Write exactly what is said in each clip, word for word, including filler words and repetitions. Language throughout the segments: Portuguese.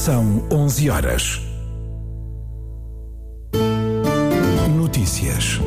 São onze horas. Notícias.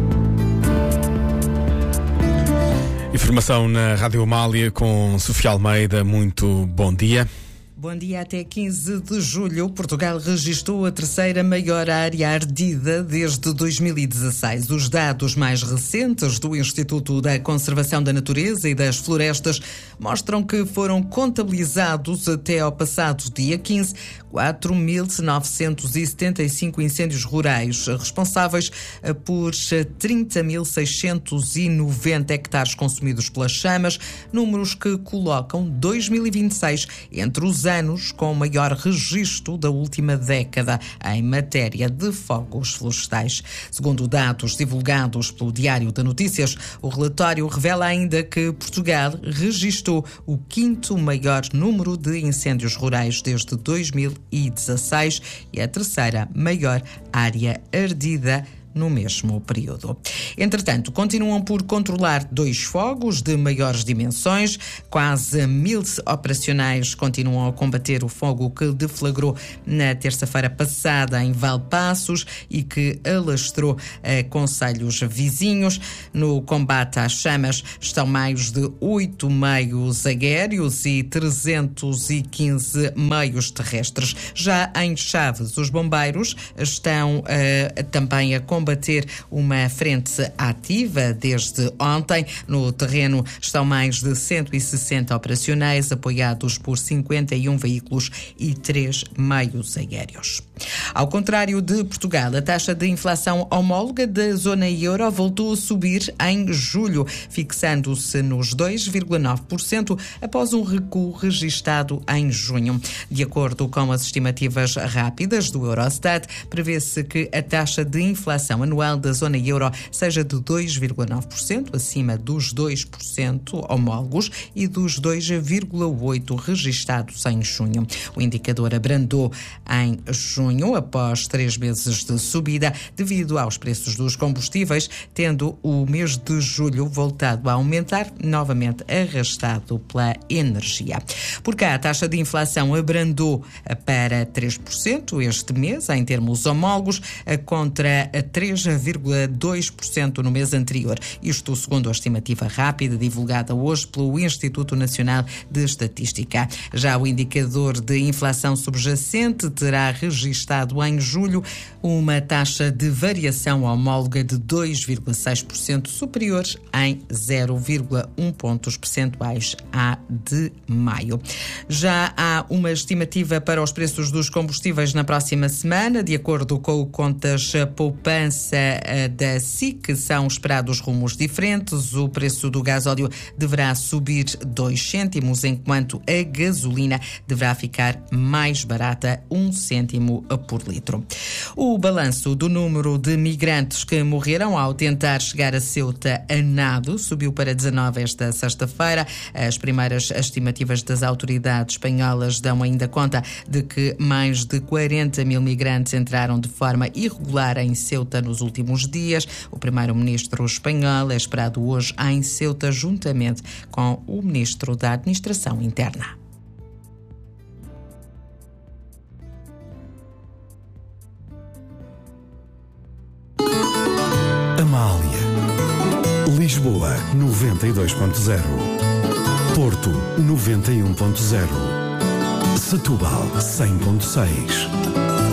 Informação na Rádio Amália com Sofia Almeida. Muito bom dia. Bom dia. Até quinze de julho, Portugal registrou a terceira maior área ardida desde dois mil e dezasseis. Os dados mais recentes do Instituto da Conservação da Natureza e das Florestas mostram que foram contabilizados até ao passado dia quinze quatro mil novecentos e setenta e cinco incêndios rurais, responsáveis por trinta mil seiscentos e noventa hectares consumidos pelas chamas, números que colocam dois mil e vinte e seis entre os anos com o maior registro da última década em matéria de fogos florestais. Segundo dados divulgados pelo Diário de Notícias, o relatório revela ainda que Portugal registrou o quinto maior número de incêndios rurais desde dois mil e dezasseis e a terceira maior área ardida no mesmo período. Entretanto, continuam por controlar dois fogos de maiores dimensões. Quase mil operacionais continuam a combater o fogo que deflagrou na terça-feira passada em Valpaços e que alastrou a concelhos vizinhos. No combate às chamas estão mais de oito meios aéreos e trezentos e quinze meios terrestres. Já em Chaves, os bombeiros estão uh, também a combater combater uma frente ativa desde ontem. No terreno estão mais de cento e sessenta operacionais, apoiados por cinquenta e um veículos e três meios aéreos. Ao contrário de Portugal, a taxa de inflação homóloga da zona euro voltou a subir em julho, fixando-se nos dois vírgula nove por cento após um recuo registado em junho. De acordo com as estimativas rápidas do Eurostat, prevê-se que a taxa de inflação anual da zona euro seja de dois vírgula nove por cento, acima dos dois por cento homólogos e dos dois vírgula oito por cento registados em junho. O indicador abrandou em junho, após três meses de subida, devido aos preços dos combustíveis, tendo o mês de julho voltado a aumentar, novamente arrastado pela energia. Por cá, a taxa de inflação abrandou para três por cento este mês, em termos homólogos, contra três vírgula dois por cento no mês anterior. Isto segundo a estimativa rápida divulgada hoje pelo Instituto Nacional de Estatística. Já o indicador de inflação subjacente terá registado em julho uma taxa de variação homóloga de dois vírgula seis por cento, superior em zero vírgula um pontos percentuais à de maio. Já há uma estimativa para os preços dos combustíveis na próxima semana. De acordo com o Contas Poupança da S I C, são esperados rumos diferentes. O preço do gasóleo deverá subir dois cêntimos, enquanto a gasolina deverá ficar mais barata, um cêntimo por litro. O balanço do número de migrantes que morreram ao tentar chegar a Ceuta a nado subiu para dezanove esta sexta-feira. As primeiras estimativas das autoridades espanholas dão ainda conta de que mais de quarenta mil migrantes entraram de forma irregular em Ceuta nos últimos dias. O primeiro-ministro espanhol é esperado hoje em Ceuta, juntamente com o ministro da Administração Interna. Amália. Lisboa, noventa e dois ponto zero. Porto, noventa e um ponto zero. Setúbal, cem ponto seis.